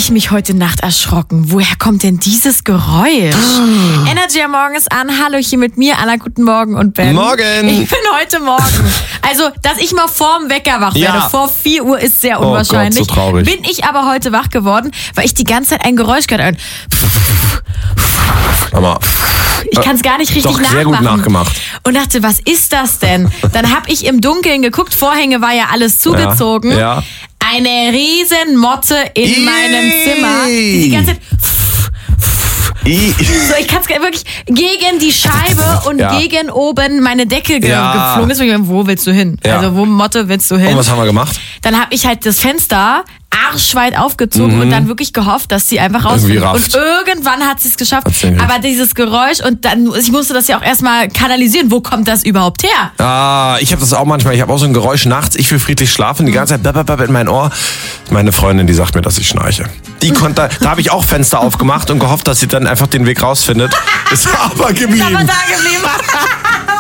ich mich heute Nacht erschrocken. Woher kommt denn dieses Geräusch? Energy am Morgen ist an. Hallo, hier mit mir, Anna, guten Morgen und Ben. Morgen. Ich bin heute Morgen. Also, dass ich mal vorm Wecker wach werde, vor 4 Uhr, ist sehr unwahrscheinlich. Oh Gott, so traurig. Bin ich aber heute wach geworden, weil ich die ganze Zeit ein Geräusch gehört habe. Aber Ich kann es gar nicht richtig nachmachen. Sehr gut nachgemacht. Und dachte, was ist das denn? Dann habe ich im Dunkeln geguckt, Vorhänge war ja alles zugezogen. Ja. Eine riesen Motte in meinem Zimmer, die ganze Zeit so, ich kann es wirklich gegen die Scheibe und gegen oben meine Decke geflogen ist. Wo willst du hin? Ja. Also wo Motte willst du hin? Und was haben wir gemacht? Dann habe ich halt das Fenster arschweit aufgezogen und dann wirklich gehofft, dass sie einfach rausfindet. Und irgendwann hat sie es geschafft. Aber dieses Geräusch und dann, ich musste das ja auch erstmal kanalisieren. Wo kommt das überhaupt her? Ich habe das auch manchmal. Ich habe auch so ein Geräusch nachts. Ich will friedlich schlafen. Die ganze Zeit in mein Ohr. Meine Freundin, die sagt mir, dass ich schnarche. Da habe ich auch Fenster aufgemacht und gehofft, dass sie dann einfach den Weg rausfindet. Ist aber geblieben. Ist aber da geblieben.